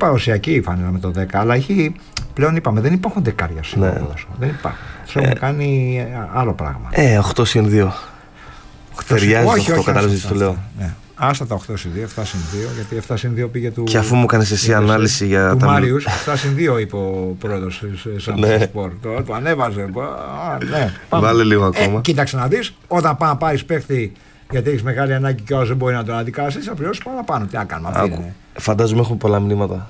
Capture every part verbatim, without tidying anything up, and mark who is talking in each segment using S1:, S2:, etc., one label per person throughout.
S1: παραδοσιακή η φανέλα με το δέκα, αλλά έχει, πλέον είπαμε, δεν υπάρχουν δεκάρια σε
S2: ναι.
S1: Δεν υπάρχουν. Τους έχουν ε, κάνει άλλο πράγμα.
S2: Ε, οκτώ συν δύο. Ταιριάζει το οκτώ, κατάλαβες τι το λέω.
S1: Ναι. Άστα τα οκτώ συν δύο, επτά συν δύο, γιατί επτά συν δύο πήγε του.
S2: Και αφού μου κάνεις εσύ ανάλυση για
S1: του
S2: τα.
S1: Μάριους, επτά συν δύο είπε ο πρόεδρος της Samsung Sport. Το ανέβαζε.
S2: Βάλε λίγο ακόμα.
S1: Κοίταξε να δεις, όταν πάει να πάρεις παίχτη, γιατί έχεις μεγάλη ανάγκη και όσο δεν μπορεί να τον αντικάσεις, θα πληρώσεις παραπάνω. Τι να κάνουμε.
S2: Φαντάζομαι έχουμε πολλά μηνύματα.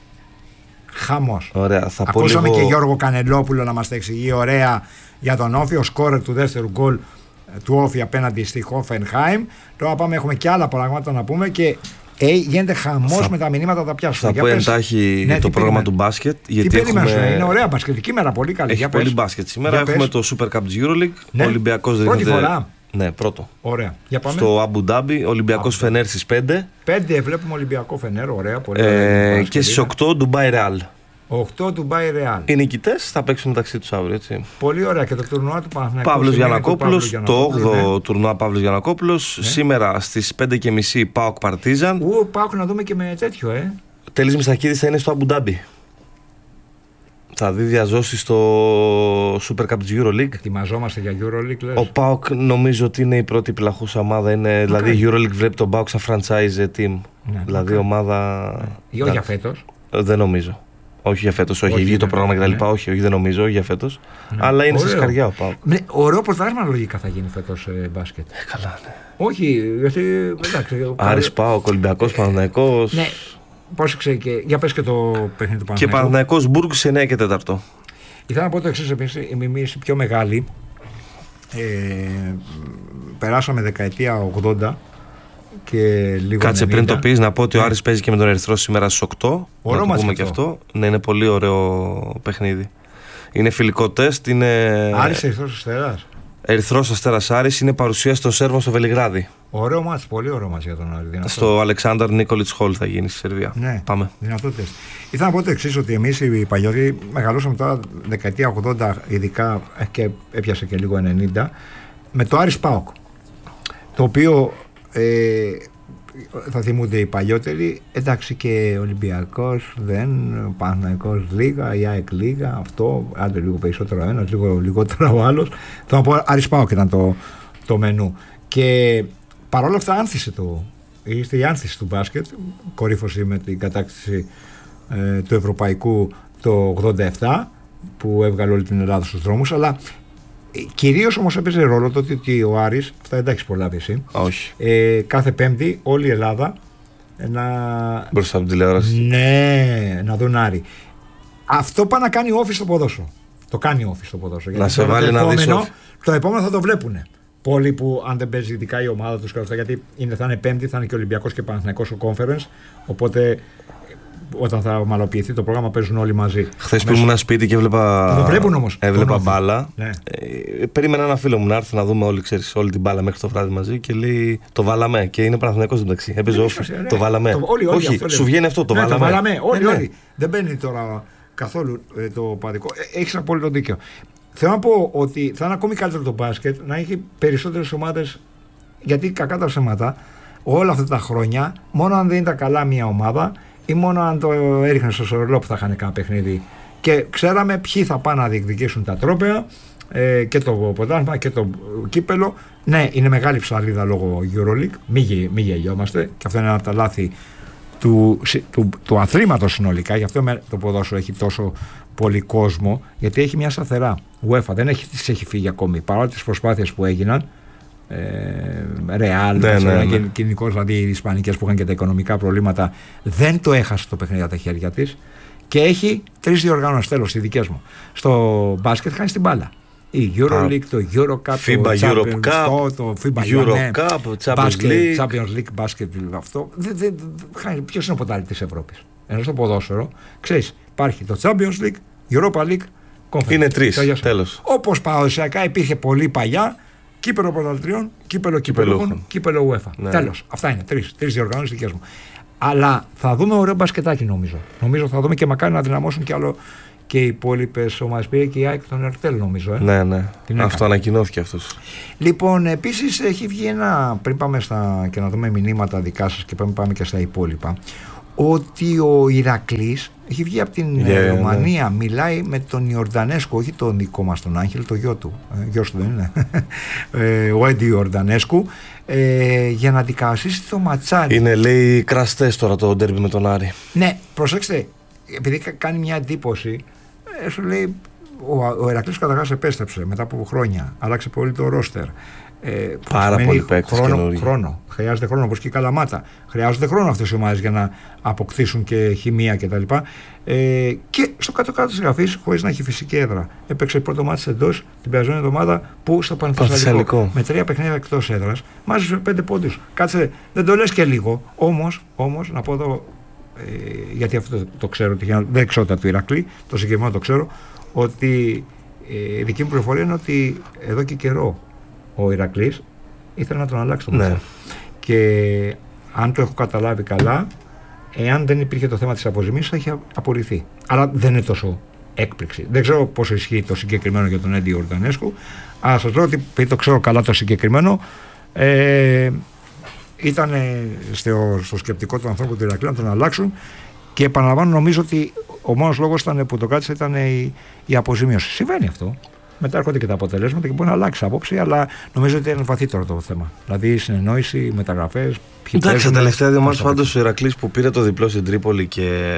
S1: Χαμός.
S2: Ωραία, θα
S1: ακούσαμε
S2: λίγο...
S1: και Γιώργο Κανελόπουλο να μας τα εξηγεί ωραία για τον Όφη, ο σκόρερ του δεύτερου γκολ του Όφη απέναντι στη Hoffenheim. Τώρα πάμε, έχουμε και άλλα πράγματα να πούμε και ε, γίνεται χαμός θα... με τα μηνύματα τα πιάσουμε.
S2: Θα πω εντάχει ναι, το πρόγραμμα του μπάσκετ. Γιατί
S1: τι
S2: έχουμε...
S1: περίμενες, είναι ωραία μπασκετική μέρα, πολύ καλή.
S2: Έχει
S1: για
S2: πολύ
S1: πες.
S2: μπάσκετ. Σήμερα
S1: για
S2: έχουμε
S1: πες.
S2: το Super Cup της EuroLeague.
S1: Ναι.
S2: Ο Ολυμπιακός
S1: πρώτη
S2: δίνεται...
S1: φορά.
S2: Ναι, πρώτο.
S1: Ωραία. Για πάμε.
S2: Στο Αμπου Ντάμπι, Ολυμπιακός Φενέρ στις πέντε.
S1: πέντε βλέπουμε Ολυμπιακό Φενέρ, ωραία. Πολύ
S2: ε,
S1: ωραία
S2: και στις οκτώ Ντουμπάι Ρεάλ.
S1: οκτώ του Μπάι Ρεάλ.
S2: Οι νικητές θα παίξουν μεταξύ τους αύριο, έτσι.
S1: Πολύ ωραία. Και το τουρνουά του Παναθηναϊκού.
S2: Παύλος Γιαννακόπουλος, το όγδοο
S1: ναι.
S2: τουρνουά Παύλος Γιαννακόπουλος. Ναι. Σήμερα στις πέντε και μισή ΠΑΟΚ Παρτίζαν.
S1: Ου, ΠΑΟΚ να δούμε και με τέτοιο, ε.
S2: Τέλης Μιστακίδης θα είναι στο Αμπου Ντάμπι. Θα δει διαζώσει στο Super Cup της EuroLeague.
S1: Ετοιμαζόμαστε για EuroLeague, λες.
S2: Ο ΠΑΟΚ νομίζω ότι είναι η πρώτη πλαχούσα ομάδα. Είναι, δηλαδή η EuroLeague βλέπει τον ΠΑΟΚ σαν franchise team. Ναι, δηλαδή okay. ομάδα.
S1: Ή όχι για φέτος.
S2: Δεν νομίζω. Όχι για φέτος, όχι. Βγει το πρόγραμμα κτλ. Ναι. Όχι, όχι, δεν νομίζω, όχι για φέτος. Ναι. Αλλά είναι στη σκαριά ο ΠΑΟΚ.
S1: Ναι, ωραίο πρωτάθλημα λογικά θα γίνει φέτος ε, μπάσκετ.
S2: Ε, καλά, ναι.
S1: Όχι, γιατί. Εντάξει.
S2: Άρης ΠΑΟΚ, Ολυμπιακός, Παναθηναϊκός.
S1: Ναι. Πρόσεξε και. Για πες και το παιχνίδι του Παναθηναϊκού.
S2: Και Παναθηναϊκός Μπουργκ σε εννιά και τέσσερα. Ήθελα
S1: να πω το εξής, εμείς οι πιο μεγάλοι. Ε, περάσαμε δεκαετία ογδόντα. Και λίγο
S2: κάτσε
S1: ενενήντα.
S2: Πριν το πεις να πω ότι ο Άρης παίζει και με τον Ερυθρό σήμερα στις οκτώ.
S1: Ωραίο
S2: να το πούμε και αυτό. Ναι, είναι πολύ ωραίο παιχνίδι. Είναι φιλικό τεστ. Είναι...
S1: Άρης Ερυθρός Αστέρας.
S2: Ερυθρός Αστέρας Άρης, είναι παρουσίαση των Σέρβων στο Βελιγράδι.
S1: Ωραίο μάτς, πολύ ωραίο μάτς για τον Άρη. Δυνατό.
S2: Στο Αλεξάνδρ Νίκολιτς Χολ θα γίνει στη Σερβία.
S1: Ναι,
S2: πάμε.
S1: Δυνατό τεστ. Ήθελα να πω το εξής, ότι εμείς οι παλιότεροι μεγαλώσαμε τώρα δεκαετία ογδόντα, ειδικά και έπιασε και λίγο ενενήντα, με το Άρης ΠΑΟΚ. Το οποίο ε, θα θυμούνται οι παλιότεροι, εντάξει και Ολυμπιακός, δεν, Παναθηναϊκός λίγα, η ΑΕΚ λίγα, αυτό, άντε λίγο περισσότερο ο ένας, λίγο λιγότερο ο άλλος. Θα να πω Άρης ΠΑΟΚ ήταν το, το μενού. Και παρόλα αυτά άνθησε το, είστε η άνθηση του μπάσκετ, κορύφωση με την κατάκτηση ε, του Ευρωπαϊκού το ογδόντα επτά που έβγαλε όλη την Ελλάδα στους δρόμους, αλλά κυρίως όμως έπαιζε ρόλο το ότι ο Άρης, αυτά δεν τα έχεις προλάβει εσύ,
S2: όχι.
S1: Ε, κάθε Πέμπτη όλη η Ελλάδα να...
S2: μπροστά από την τηλεόραση.
S1: Ναι, να δουν Άρη. Αυτό πάει να κάνει Όφη στο ποδόσφαιρο. Το κάνει Όφη στο ποδόσφαιρο.
S2: Να σε βάλει να δεις Όφη.
S1: Το επόμενο θα το βλέπουνε. Πόλοι που αν δεν παίζει ειδικά η ομάδα τους, γιατί είναι, θα είναι Πέμπτη, θα είναι και Ολυμπιακός και Παναθηναϊκός ο Conference. Οπότε όταν θα ομαλοποιηθεί το πρόγραμμα παίζουν όλοι μαζί.
S2: Χθες που ήμουν σπίτι και έβλεπα.
S1: Το βλέπουν όμως.
S2: Έβλεπα μπάλα.
S1: Ναι.
S2: Ε, περίμενα ένα φίλο μου να έρθει να δούμε όλοι, ξέρεις, όλη την μπάλα μέχρι το βράδυ μαζί και λέει το βάλαμε. Και είναι Παναθηναϊκός μεταξύ. Έπαιζε Όφη. Το βάλαμε.
S1: Το, όλοι, όλοι,
S2: όχι,
S1: αυτό
S2: σου βγαίνει αυτό. Το
S1: ναι,
S2: βάλαμε.
S1: Το βάλαμε. Όλοι,
S2: ναι, ναι.
S1: όλοι. Δεν μπαίνει τώρα καθόλου ε, το παδικό. Ε, έχεις απόλυτο δίκιο. Θέλω να πω ότι θα είναι ακόμη καλύτερο το μπάσκετ να έχει περισσότερες ομάδες. Γιατί κακά τα ψέματα όλα αυτά τα χρόνια, μόνο αν δεν ήταν καλά μια ομάδα ή μόνο αν το έριχνε στο σορολό που θα είχαν κανένα παιχνίδι. Και ξέραμε ποιοι θα πάνε να διεκδικήσουν τα τρόπαια ε, και το πρωτάθλημα και το κύπελο. Ναι, είναι μεγάλη ψαλίδα λόγω EuroLeague. Μην μη γελιόμαστε. Και αυτό είναι ένα από τα λάθη του, του, του αθλήματος συνολικά. Γι' αυτό το ποδόσφαιρο έχει τόσο πολύ κόσμο. Γιατί έχει μια σταθερά UEFA. Δεν έχει, της έχει φύγει ακόμη. Παρόλο τις προσπάθειες που έγιναν. Ρεάλ,
S2: ναι, ναι, ναι.
S1: κοινικώς δηλαδή οι Ισπανικές που είχαν και τα οικονομικά προβλήματα, δεν το έχασε το παιχνίδι από τα χέρια της και έχει τρεις διοργανώσεις. Τέλος, οι δικές μου. Στο μπάσκετ χάνει την μπάλα. Η EuroLeague, το Eurocup,
S2: FIBA
S1: το
S2: Europe Cup,
S1: το FIBA
S2: Eurocup, Champions League.
S1: Champions League μπάσκετ. Αυτό. Ποιος είναι ο πρωταθλητής της Ευρώπης? Ενώ στο ποδόσφαιρο, ξέρεις, υπάρχει το Champions League, Europa League, Conference.
S2: Είναι τρεις, τέλος.
S1: Όπως παραδοσιακά υπήρχε πολύ παλιά. Κύπελο πρωταθλητριών, κύπελο κυπελούχων, κύπελο UEFA. Ναι. Τέλος. Αυτά είναι. Τρεις, τρεις διοργανώσεις δικές μου. Αλλά θα δούμε ωραίο μπασκετάκι νομίζω. Νομίζω θα δούμε και μακάρι να δυναμώσουν κι άλλο και οι υπόλοιπες ομάδες. Πήγε και η ΑΕΚ τον Ερτέλ νομίζω. Ε.
S2: Ναι, ναι. Την αυτό ανακοινώθηκε αυτός.
S1: Λοιπόν, επίσης έχει βγει ένα. Πριν πάμε στα, και να δούμε μηνύματα δικά σας και πριν πάμε και στα υπόλοιπα. ότι ο Ηρακλής έχει βγει από την
S2: yeah,
S1: Ρωμανία,
S2: yeah.
S1: μιλάει με τον Ιορδανέσκο, όχι τον δικό μας τον Άγγελ, το γιο του, ε, γιος του δεν είναι, ε, ο Έντι Ιορδανέσκου, ε, για να αντικαταστήσει το ματσάρι.
S2: Είναι, λέει, κραστές τώρα το ντέρμπι με τον Άρη.
S1: Ναι, προσέξτε, επειδή κάνει μια εντύπωση, ε, σου λέει, ο, ο Ηρακλής καταρχάς επέστρεψε μετά από χρόνια, άλλαξε πολύ το ρόστερ. Ε,
S2: Πάρα πολύ παίκτες
S1: χρόνο, χρόνο. Χρειάζεται χρόνο, όπως και η Καλαμάτα. Χρειάζονται χρόνο αυτές οι ομάδες για να αποκτήσουν και χημεία κτλ. Ε, και στο κάτω-κάτω της γραφής, χωρίς να έχει φυσική έδρα. Έπαιξε πρώτο μάτι εντός την περασμένη εβδομάδα που στο Πανθεσσαλικό. Με τρία παιχνίδια εκτός έδρας, μάζεψε πέντε πόντους. Κάτσε, δεν το λες και λίγο. Όμως, όμως να πω εδώ, ε, γιατί αυτό το, το ξέρω, δεν ξέρω τα του Ηρακλή, το συγκεκριμένο το ξέρω, ότι ε, η δική μου πληροφορία είναι ότι εδώ και καιρό ο Ηρακλής ήθελε να τον αλλάξει το μάτσο. Ναι. Και αν το έχω καταλάβει καλά, εάν δεν υπήρχε το θέμα της αποζημίωσης θα είχε απολυθεί. Αλλά δεν είναι τόσο έκπληξη. Δεν ξέρω πόσο ισχύει το συγκεκριμένο για τον Έντι Ιορδανέσκου, αλλά σας λέω ότι επειδή το ξέρω καλά το συγκεκριμένο, ε, ήταν στο, στο σκεπτικό του ανθρώπου του Ηρακλή να τον αλλάξουν, και επαναλαμβάνω, νομίζω ότι ο μόνος λόγος ήταν που το κάτσε ήταν η, η αποζημίωση. Συμβαίνει αυτό. Μετά έρχονται και τα αποτελέσματα και μπορεί να αλλάξει άποψη, αλλά νομίζω ότι είναι βαθύτερο το θέμα. Δηλαδή συνεννόηση, μεταγραφές.
S2: Εντάξει, τα τελευταία δύο μάτς πάντως ο Ηρακλής που πήρε το διπλό στην Τρίπολη και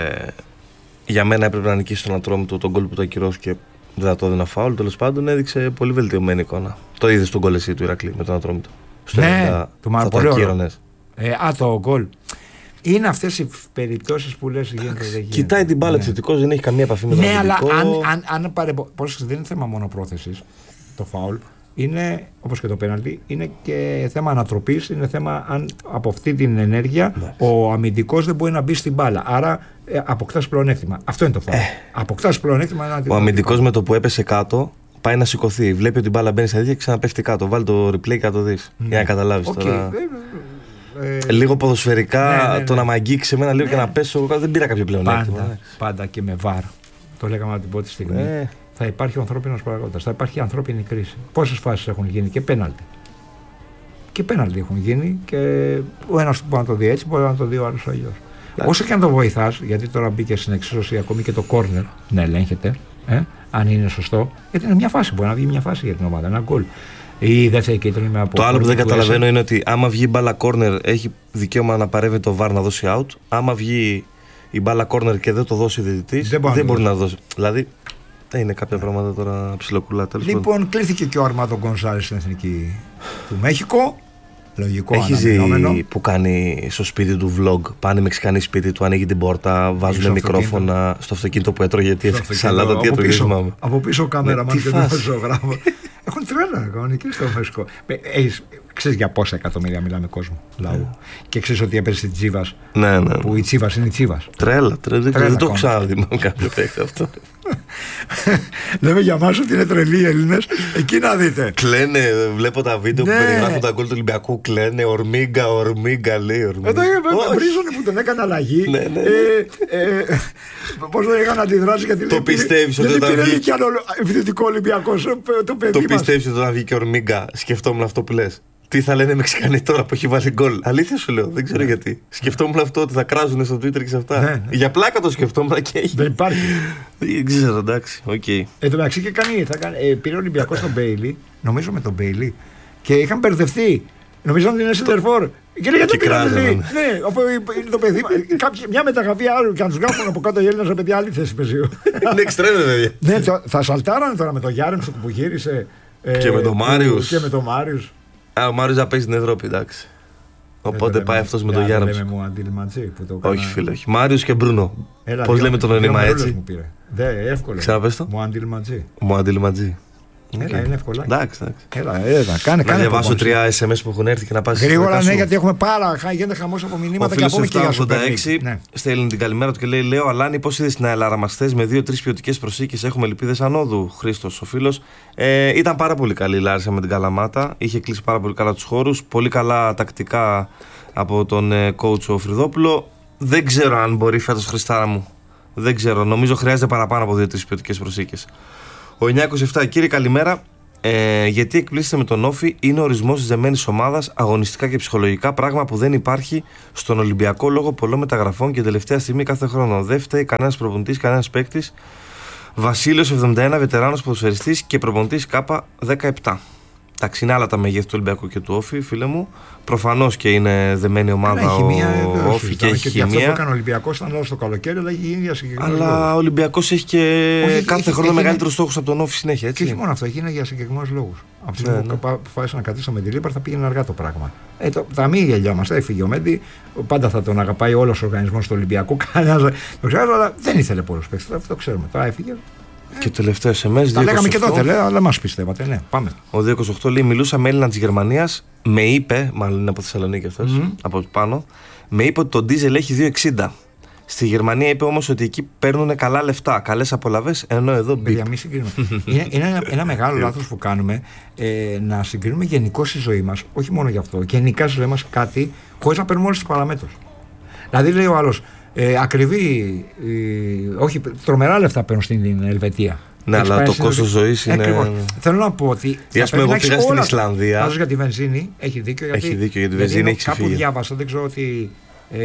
S2: για μένα έπρεπε να νικήσει τον Ατρόμητο, τον γκολ που το ακυρώθηκε, δεν θα το έδινα φάουλ. Τέλος πάντων έδειξε πολύ βελτιωμένη εικόνα. Το είδε στον γκολ εσύ του Ηρακλή με τον Ατρόμητο.
S1: Ναι, του Μαρκολέου. Ε, α, το γκολ. Είναι αυτές οι περιπτώσεις που λες γίνεται, δεν γίνεται.
S2: Κοιτάει την μπάλα, επιθετικός, ναι. Δεν έχει καμία επαφή με τον
S1: αμυντικό.
S2: Ναι,
S1: αλλά αν, αν, αν παρεμπο... Πώς, δεν είναι θέμα μόνο πρόθεσης το φάουλ. Είναι, όπως και το πέναλτι, είναι και θέμα ανατροπής. Είναι θέμα αν από αυτή την ενέργεια ναι. ο αμυντικός δεν μπορεί να μπει στην μπάλα. Άρα ε, αποκτάς πλεονέκτημα. Αυτό είναι το φάουλ. Ε. Αποκτάς πλεονέκτημα.
S2: Ο αμυντικός με το που έπεσε κάτω πάει να σηκωθεί. Βλέπει ότι η μπάλα μπαίνει στα δίχτυα και ξαναπέφτει κάτω. Βάλει το replay και να το δεις. Ναι. Για να καταλάβεις okay. τώρα. Ε, λίγο ποδοσφαιρικά, ναι, ναι, ναι. το να μ' αγγίξει εμένα λίγο ναι. και να πέσω, δεν πήρα κάποιο πλεονέκτημα.
S1: Πάντα, πάντα και με βαρ. Το λέγαμε από την πρώτη στιγμή. Ναι. Θα υπάρχει ο ανθρώπινος παραγόντας, θα υπάρχει ανθρώπινη κρίση. Πόσες φάσεις έχουν γίνει και πέναλτι. Και πέναλτι έχουν γίνει και ο ένας μπορεί να το δει έτσι, μπορεί να το δει ο άλλος αλλιώς. Όσο και αν το βοηθάς, γιατί τώρα μπήκε στην εξίσωση ακόμη και το corner να ελέγχεται, ε, αν είναι σωστό, γιατί είναι μια φάση, μπορεί να βγει μια φάση για την ομάδα, ένα γκολ. Η δεύτερη κίτρινη με από.
S2: Το άλλο που δεν καταλαβαίνω είναι ότι άμα βγει η μπάλα corner έχει δικαίωμα να παρεύει το βαρ να δώσει out. Άμα βγει η μπάλα corner και δεν το δώσει ο διαιτητής, δεν, δεν μπορεί να δώσει. Δηλαδή δεν είναι κάποια πράγματα τώρα ψιλοκουλά.
S1: Λοιπόν, κλείθηκε και ο Αρμάντο Γκονσάλες στην εθνική του Μέχικο. Λογικό.
S2: Έχει ζει που κάνει στο σπίτι του vlog. Πάνε Μεξικανοί σπίτι του, ανοίγει την πόρτα, βάζουν μικρόφωνα στο αυτοκίνητο που έτρωγε. Τι σαλάτα, τι έτρωγε.
S1: Από πίσω κάμερα μα και το ζωγράφο. Έχουν τρέλα κανονική στο Μεξικό. Ξέρεις για πόσα εκατομμύρια μιλάμε κόσμο λαού. Και ξέρεις ότι έπαιζε στην Τσίβας.
S2: Ναι, ναι.
S1: Που η Τσίβας είναι η Τσίβας.
S2: Τρέλα, τρέλα. Δεν το ξαναδεί με κάποιο παίκτη αυτό.
S1: Λέμε για μας ότι είναι τρελοί οι Έλληνες. Εκεί να δείτε.
S2: Κλαίνε, βλέπω τα βίντεο που περιγράφουν τα γκολ του Ολυμπιακού. Κλαίνε, ορμίγκα, ορμίγκα, λέει.
S1: Εδώ βρίζονται που τον έκανε αλλαγή. Πώς δεν είχαν αντιδράσει γιατί
S2: το πιστεύεις ότι όταν βγει
S1: κι άλλο επιθετικό Ολυμπιακός το παιδί μας.
S2: Το πιστεύεις ότι όταν βγει και ορμίγκα, σκεφτόμουν αυτό που λες. Τι θα λένε Μεξικανοί τώρα που έχει βάλει γκολ. Αλήθεια σου λέω, δεν ξέρω γιατί. Σκεφτόμουν αυτό ότι θα κράζουν στο Twitter και σε αυτά. Ναι, ναι. Για πλάκα το σκεφτόμουν και έχει.
S1: Δεν υπάρχει.
S2: Δεν ξέρω, εντάξει. Okay.
S1: Εν τω μεταξύ και κάνει, θα κάνει, ε, πήρε ο Ολυμπιακός στον Μπέιλι, νομίζω με τον Μπέιλι, και είχαν μπερδευτεί. Νομίζω ότι είναι σεντερφόρ. Και λέει γιατί πήραν παιδί. Ναι, αφού είναι το παιδί. Μια μεταγραφή άλλου και να του γράφουν από κάτω οι Έλληνες σε παιδιά άλλη θέση πεζίου.
S2: Είναι εξτρέμιο, παιδιά.
S1: Ναι, θα σαλτάρανε τώρα με τον Γιάρεμτσο που γύρισε.
S2: Και με τον Μάριους.
S1: Και με τον Μάριους.
S2: Α, ο Μάριος θα παίζει στην Ευρώπη, εντάξει. Οπότε πάει αυτός με τον Γιάννη.
S1: Δεν λέμε Μουαντίλ Ματζή.
S2: Όχι, φίλε, όχι. Μάριος και Μπρούνο. Πώς λέμε το νόημα έτσι.
S1: Δεν, εύκολο.
S2: Ξαναπες το.
S1: Μουαντίλ Ματζή.
S2: Μουαντίλ Ματζή.
S1: Έλα, είναι εύκολα.
S2: Εντάξει, εντάξει.
S1: Έλα, έλα, κάνε,
S2: να διαβάσω τρία ες εμ ες που έχουν έρθει και να πας.
S1: Γρήγορα, ναι, γιατί έχουμε πάρα. Γίνεται χαμός από μηνύματα και από
S2: επτακόσια ογδόντα έξι. Στέλνει την καλημέρα του και λέει: Λέω, Αλάνη, πώς είδες την αελάρα μας χθες με δύο-τρεις ποιοτικές προσήκες? Έχουμε ελπίδες ανόδου. Χρήστος, ο φίλος. Ε, ήταν πάρα πολύ καλή η Λάρισα με την Καλαμάτα. Είχε κλείσει πάρα πολύ καλά τους χώρους. Πολύ καλά τακτικά από τον coach ο Φρυδόπουλο. Δεν ξέρω αν μπορεί φέτος, Χριστάρα μου. Δεν ξέρω. Νομίζω χρειάζεται παραπάνω από δύο-τρεις ποιοτικές προσήκες. Ο εννιακόσια είκοσι επτά, κύριε, καλημέρα. Ε, γιατί εκπλήσετε με τον Όφη, είναι ορισμός της δεμένης ομάδας αγωνιστικά και ψυχολογικά, πράγμα που δεν υπάρχει στον Ολυμπιακό λόγω πολλών μεταγραφών και τελευταία στιγμή κάθε χρόνο. Δεν φταίει κανένας προπονητής, κανένας παίκτης. Βασίλειος εβδομήντα ένα, βετεράνος ποδοσφαιριστής και προπονητής Κάπα δεκαεπτά. Εντάξει, είναι άλλα τα μεγέθη του Ολυμπιακού και του Όφη, φίλε μου. Προφανώς και είναι δεμένη ομάδα ο, ο Όφη και έχει χημεία.
S1: Και αυτό που έκανε ο Ολυμπιακός ήταν όλο το καλοκαίρι, αλλά έχει γίνει για συγκεκριμένο λόγο.
S2: Αλλά ο Ολυμπιακός έχει και όχι, κάθε έχει, χρόνο μεγαλύτερους στόχους από τον Όφη συνέχεια. Έτσι.
S1: Και όχι μόνο αυτό, γίνει για συγκεκριμένους λόγους. Από τη στιγμή ναι, που ναι. αποφάσισα να κρατήσω με τη Λίπαρ, θα πήγαινε αργά το πράγμα. Ε, το, θα μην γελιόμαστε, έφυγε ο Μέντι. Πάντα θα τον αγαπάει όλος ο οργανισμός του Ολυμπιακού. Κανένας το ξέρω, αλλά δεν ήθελε πολλούς παίκτες. Αυτό το ξέρουμε. Τώρα έφυγε.
S2: Και το τελευταίο ες εμ ες.
S1: Τα λέγαμε και τότε, λέει, αλλά μας πιστεύατε. Ναι, πάμε.
S2: Ο δύο είκοσι οκτώ λέει: μιλούσα με Έλληνα της Γερμανίας. Με είπε, μάλλον είναι από Θεσσαλονίκη αυτός, mm-hmm. από πάνω, με είπε ότι το ντίζελ έχει δύο εξήντα. Στη Γερμανία είπε όμως ότι εκεί παίρνουν καλά λεφτά, καλές απολαβές, ενώ εδώ μπει.
S1: Παιδιά, μη συγκρίνουμε. είναι είναι ένα, ένα μεγάλο λάθος που κάνουμε ε, να συγκρίνουμε γενικώς στη ζωή μας, όχι μόνο γι' αυτό, γενικά στη ζωή μας κάτι, χωρίς να παίρνουμε όλες τις παραμέτρους. Δηλαδή, λέει ο άλλος. Ε, ακριβή, ε, όχι, τρομερά λεφτά παίρνουν στην Ελβετία.
S2: Ναι, αλλά το κόστος Ελβετία. Ζωής είναι.
S1: Ακριβώς. Θέλω να πω ότι.
S2: Για πούμε, εγώ πήγα στην Ισλανδία.
S1: Βάζω για τη βενζίνη, έχει δίκιο. Γιατί,
S2: έχει δίκιο, για τη βενζίνη έχει ξεφύγει.
S1: Κάπου διάβασα, δεν ξέρω ότι ε,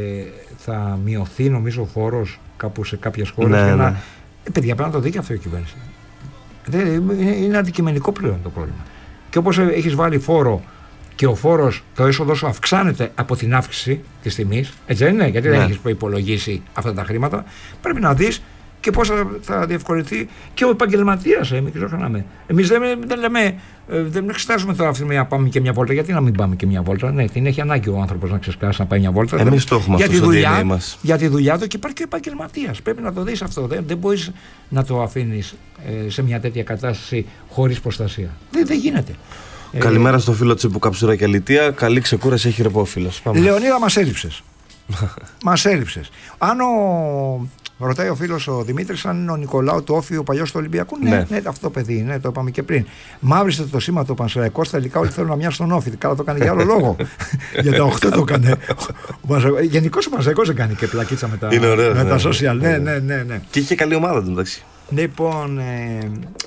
S1: θα μειωθεί νομίζω ο φόρος κάπου σε κάποιες χώρες.
S2: Ναι,
S1: για
S2: ναι.
S1: να... ε, παιδιά, πρέπει να το δει και αυτό η κυβέρνηση. Είναι, είναι αντικειμενικό πλέον το πρόβλημα. Και όπως έχεις βάλει φόρο. Και ο φόρος, το έσοδο σου αυξάνεται από την αύξηση της τιμής, έτσι δεν είναι, γιατί ναι. δεν έχεις υπολογίσει αυτά τα χρήματα. Πρέπει να δεις και πώς θα, θα διευκολυνθεί και ο επαγγελματίας. Ε, Εμείς δεν, δεν λέμε, δεν εξετάζουμε τώρα αυτή να πάμε και μια βόλτα. Γιατί να μην πάμε και μια βόλτα? Ναι, την έχει ανάγκη ο άνθρωπος να ξεσκάσει να πάει μια βόλτα.
S2: Εμείς το έχουμε αυτό στο ντι εν έι μας.
S1: Για τη δουλειά του και υπάρχει και ο επαγγελματίας. Πρέπει να το δεις αυτό. Δεν, δεν μπορείς να το αφήνεις ε, σε μια τέτοια κατάσταση χωρίς προστασία. Δεν, δεν γίνεται.
S2: Καλημέρα στο φίλο Τσίπου Καψούρα και Αλητία. Καλή ξεκούραση έχει ρεπό φίλος.
S1: Λεωνίδα, μας έλειψες. Μας έλειψες. Αν ο... ρωτάει ο φίλος ο Δημήτρης αν είναι ο Νικολάου του Όφη ο παλιός του Ολυμπιακού. Ναι, ναι, ναι, αυτό παιδί, ναι, το είπαμε και πριν. Μαύρισε το σήμα του Πανσεραϊκός. Τελικά όλοι θέλουν να μοιάσουν στον Όφη. Καλά το έκανε για άλλο λόγο. Για τα οκτώ το έκανε. Γενικώς ο Πανσεραϊκός δεν κάνει και πλακίτσα με τα,
S2: ωραίος,
S1: με
S2: ναι,
S1: τα social. Ναι, ναι, ναι, ναι.
S2: Και είχε καλή ομάδα του μεταξύ.
S1: Λοιπόν. Ε...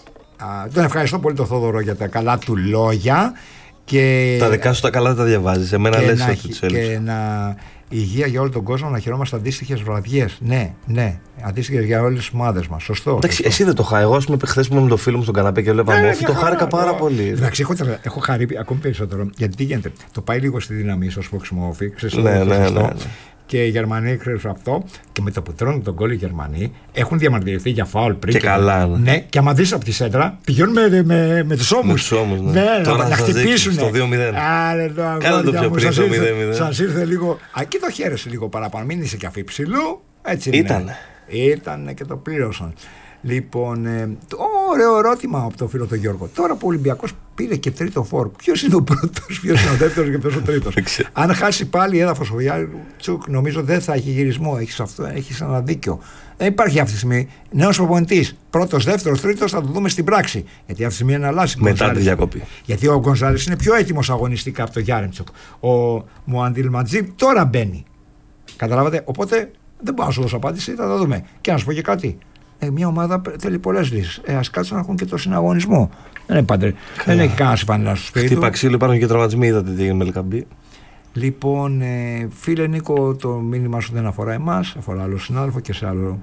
S1: Α, τον ευχαριστώ πολύ τον Θόδωρο για τα καλά του λόγια. Και
S2: τα δικά σου τα καλά τα διαβάζεις. Εμένα λες ότι τους έλειψε.
S1: Και να υγεία για όλο τον κόσμο, να χαιρόμαστε αντίστοιχες βραδιές. Ναι, ναι, αντίστοιχες για όλες τις ομάδες μας. Σωστό.
S2: Εντάξει,
S1: σωστό.
S2: Εσύ δεν το χάρη. Εγώ, ας πούμε, χθες που ήμουν με το φίλο μου στον καναπέ και βλέπαμε Όφη, το χάρηκα πάρα πολύ.
S1: Εντάξει, έχω, έχω χαρεί ακόμη περισσότερο. Γιατί τι γίνεται, το πάει λίγο στη δύναμη στο σπόξιμο Όφη.
S2: Ναι, ναι, ναι.
S1: Και οι Γερμανοί ξέρουν αυτό. Και με το που τρώνε τον γκολ οι Γερμανοί έχουν διαμαρτυρηθεί για φάουλ πριν.
S2: Και, και καλά. Ναι.
S1: ναι, και άμα δεις από τη σέντρα πηγαίνουν με, με, με τους ώμους.
S2: Με τους ώμους, ναι.
S1: ναι
S2: Τώρα
S1: να, να χτυπήσουν.
S2: Στο δύο μηδέν.
S1: Άρε το
S2: αγόρια μου, σας ήρθε,
S1: σας ήρθε λίγο. Εκεί το χαίρεσαι λίγο παραπάνω. Μην είσαι και αφή ψηλού. Έτσι
S2: Ήτανε.
S1: Ήτανε και το πλήρωσαν. Λοιπόν, ε, ωραίο ερώτημα από το φίλο τον Γιώργο. Τώρα που ο Ολυμπιακός πήρε και τρίτο φόρ, ποιος είναι ο πρώτος, ποιος είναι ο δεύτερος και ποιος ο τρίτος? Αν χάσει πάλι έδαφος ο Γιάνντσουκ, νομίζω δεν θα έχει γυρισμό. Έχεις, αυτό, έχεις ένα δίκιο. Δεν υπάρχει αυτή τη στιγμή νέος προπονητής. Πρώτος, δεύτερος, τρίτος θα το δούμε στην πράξη. Γιατί αυτή τη στιγμή είναι αλλάζει.
S2: Μετά τη διακοπή.
S1: Γιατί ο Γκονζάλης είναι πιο έτοιμος αγωνιστικά από τον Γιάνντσουκ. Ο Μουαντίλ Ματζίπ τώρα μπαίνει. Καταλάβατε. Οπότε δεν μπορώ να σου δώσω απάντηση, θα το δούμε. Και να σου πω και κάτι. Ε, μια ομάδα θέλει πολλές λύσεις. Ε, ας κάτσουν να έχουν και το συναγωνισμό. Δεν είναι πάντρε. Δεν έχει κανένα συμφανιλά στο σπίτι.
S2: Χτύπα ξύλο, υπάρχουν και τραυματισμοί. Είδατε τι έγινε με Λεκαμπή.
S1: Λοιπόν, ε, φίλε Νίκο, το μήνυμά σου δεν αφορά εμάς, αφορά άλλο συνάδελφο και σε άλλο,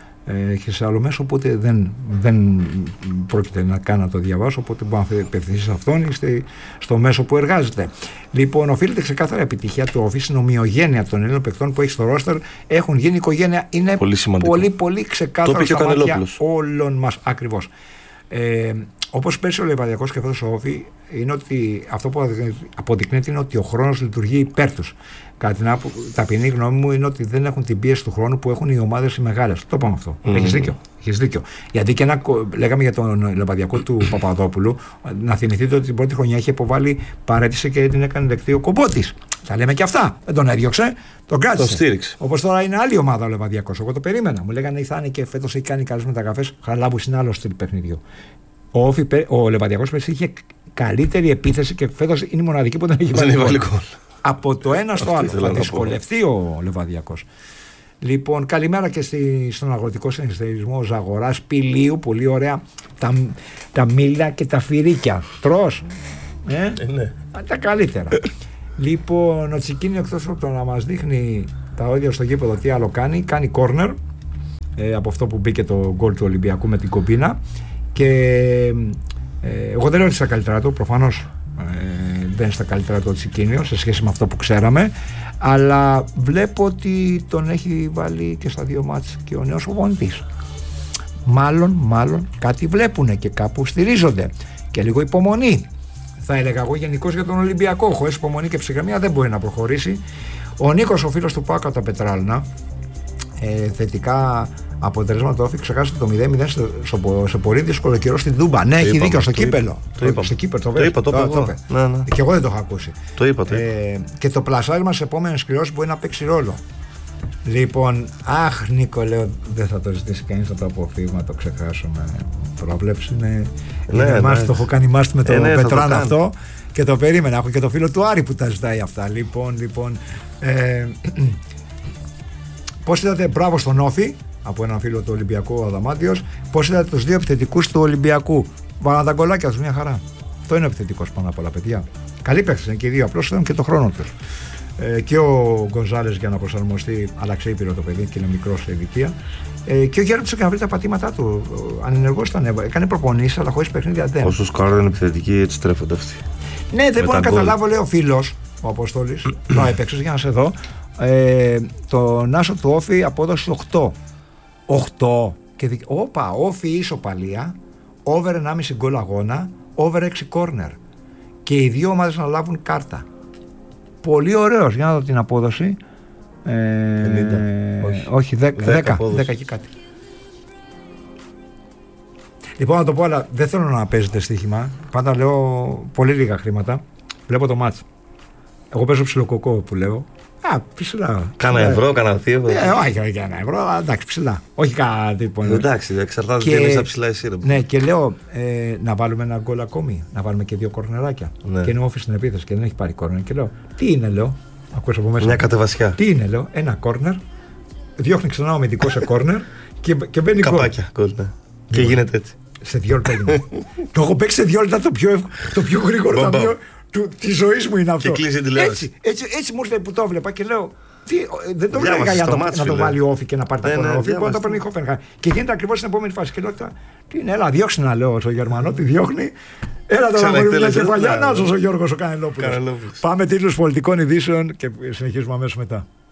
S1: ε, και σε άλλο μέσο. Οπότε δεν, δεν πρόκειται να κάνω να το διαβάσω. Οπότε μπορεί να απευθυνθεί σε αυτόν ή στο μέσο που εργάζεται. Λοιπόν, οφείλεται ξεκάθαρα επιτυχία του Όφη στην ομοιογένεια των Ελλήνων παιχτών που έχει στο ρόστερ. Έχουν γίνει οικογένεια. Είναι
S2: πολύ,
S1: πολύ, πολύ ξεκάθαρο στα μάτια όλων μας. Ακριβώς. Ε, όπως πέρσι ο Λεβαδιακός και φέτος ο Όφη, είναι ότι αυτό που αποδεικνύεται είναι ότι ο χρόνος λειτουργεί υπέρ τους. Κατά την άπο, ταπεινή γνώμη μου είναι ότι δεν έχουν την πίεση του χρόνου που έχουν οι ομάδες οι μεγάλες. Το είπαμε αυτό. Mm. Έχεις δίκιο. Έχεις δίκιο. Γιατί και ένα, λέγαμε για τον Λεβαδιακό του Παπαδόπουλου, να θυμηθείτε ότι την πρώτη χρονιά είχε υποβάλει παρέτηση και την έκανε δεκτή ο Κομπότης. Τα λέμε και αυτά. Δεν τον έδιωξε, τον κράτησε.
S2: Το στήριξε.
S1: Όπως τώρα είναι άλλη ομάδα ο Λεβαδιακός. Εγώ το περίμενα. Μου λέγανε θα είναι και φέτος έχει κάνει καλές μεταγραφές. Χαλάβους είναι άλλο στυλ παιχνιδιού. Ο, Όφι, ο Λεβαδιακός πέρσι είχε καλύτερη επίθεση και φέτος είναι η μοναδική που δεν έχει βάλει γκολ. Από το ένα στο άλλο. Θα δυσκολευτεί ο Λεβαδιακός. Λοιπόν, καλημέρα και στη, στον αγροτικό συνεταιρισμό Ζαγοράς Πηλίου. Πολύ ωραία. Τα, τα μήλα και τα φυρίκια. Τρως. Ε?
S2: Ε, ναι.
S1: Τα καλύτερα. Λοιπόν, ο Τσικίνιο, εκτός από το να μας δείχνει τα όδια στο γήπεδο, τι άλλο κάνει, κάνει corner ε, από αυτό που μπήκε το γκολ του Ολυμπιακού με την κομπίνα. Και ε, εγώ δεν λέω ότι στα καλύτερα του, προφανώς ε, δεν είναι στα καλύτερα του ο Τσικίνιο σε σχέση με αυτό που ξέραμε, αλλά βλέπω ότι τον έχει βάλει και στα δύο μάτς και ο νέος προπονητής. Μάλλον, μάλλον κάτι βλέπουνε και κάπου στηρίζονται και λίγο υπομονή. Θα έλεγα εγώ γενικώς για τον Ολυμπιακό. Χωρίς υπομονή και ψυχραιμία δεν μπορεί να προχωρήσει. Ο Νίκος, ο φίλος του Πάκα τα Πετράλνα, ε, θετικά αποτελέσματα του Όφη, ξεχάσατε το μηδέν μηδέν σε πολύ δύσκολο καιρό στην Τούμπα. Ναι, έχει δίκιο, στο κύπελο.
S2: Το είπα.
S1: Στο κύπελο, το,
S2: το είπα, το,
S1: το,
S2: το,
S1: το,
S2: ναι, ναι.
S1: Και εγώ δεν το έχω ακούσει.
S2: Το είπα, το είπα.
S1: Ε, και το πλασάρισμα σε επόμενες κληρώσεις μπορεί να παίξει ρόλο. Λοιπόν, αχ Νίκο, λέω, δεν θα το ζητήσει κανείς να το αποφύγουμε, να το ξεχάσουμε. Πρόβλεψη είναι.
S2: Ναι,
S1: είναι
S2: ναι.
S1: μάστη, το έχω κάνει μάστη με το
S2: ε, ναι,
S1: Πετράν αυτό και το περίμενα. Έχω και το φίλο του Άρη που τα ζητάει αυτά. Λοιπόν, λοιπόν. Ε, πώς είδατε, μπράβο στον Όφη, από έναν φίλο του Ολυμπιακού, ο Αδαμάντιος. Πώς είδατε τους δύο επιθετικούς του Ολυμπιακού. Βάλαν τα γκολάκια τους, μια χαρά. Αυτό είναι επιθετικός πάνω απ' όλα, παιδιά. Καλή παίκτες είναι και οι δύο, απλώς ήταν και το χρόνο τους. Ε, και ο Γκονζάλες για να προσαρμοστεί, άλλαξε ήπειρο το παιδί και είναι μικρό σε ηλικία. Ε, και ο Γέροντς έκανε να βρει τα πατήματά του. Ανενεργός ήταν, έκανε προπονήσεις, αλλά χωρίς παιχνίδια δεν.
S2: Όσο σκάρω είναι επιθετική, έτσι τρέφονται αυτοί.
S1: Ναι, δεν μπορώ να καταλάβω, λέει ο φίλος, ο Αποστόλης. Να έπαιξες για να σε δω. Ε, το Νάσο του Όφη απόδοση οκτώ. οκτώ. Και δι... Όπα, Όφη ισοπαλία, over ενάμιση γκολ αγώνα, over έξι κόρνερ. Και οι δύο ομάδες να λάβουν κάρτα. Πολύ ωραίος, για να δω την απόδοση. Ε,
S2: πενήντα, όχι,
S1: όχι δέκα, δέκα, δέκα και κάτι. Λοιπόν, να το πω, αλλά δεν θέλω να παίζετε στοίχημα. Πάντα λέω πολύ λίγα χρήματα. Βλέπω το μάτς. Εγώ παίζω ψιλοκοκό που λέω. Α, ψηλά.
S2: Κάνα ευρώ, κάνα δύο.
S1: Ε, όχι, όχι, ένα ευρώ, αλλά εντάξει, ψηλά. Όχι κάνα τίποτα.
S2: Εντάξει, εξαρτάται τι είναι τα ψηλά εσύ.
S1: Ναι, και λέω ε, να βάλουμε ένα γκολ ακόμη, να βάλουμε και δύο κορνεράκια. Ναι. Και είναι όφη στην επίθεση και δεν έχει πάρει κόρνερ. Και λέω, τι είναι, λέω. Ακούς από μέσα.
S2: Μια κατεβασιά.
S1: Τι είναι, λέω, ένα κόρνερ. Διώχνει ξανά ο αμυντικό σε κόρνερ και, και μπαίνει γκολ.
S2: Καπάκια, γκολ, ναι. Και γίνεται έτσι.
S1: Σε δύο λεπτά έγινε. Το έχω παίξει σε δύο λεπτά το πιο, το πιο γρήγορο ταμείο τη ζωή μου είναι αυτό.
S2: Και κλείσει την τηλεόραση.
S1: Έτσι, έτσι, έτσι μου ήρθε που το βλέπα και λέω. Τι, δεν το βλέπω για το, να το βάλει ο Όφη και να πάρει τα κόρνερ. Όφη, μπορεί να το παίρνει η Χόφενχάιμ. Και γίνεται ακριβώς στην επόμενη φάση. Και λέω, τι είναι, έλα, διώξει να λέω στο Γερμανό, τη διώχνει. Έλα τώρα να βάλει μια κεφαλιά. Να ο Γιώργος ο Κανελόπουλος. Πάμε τίτλους πολιτικών ειδήσεων και συνεχίζουμε αμέσως μετά.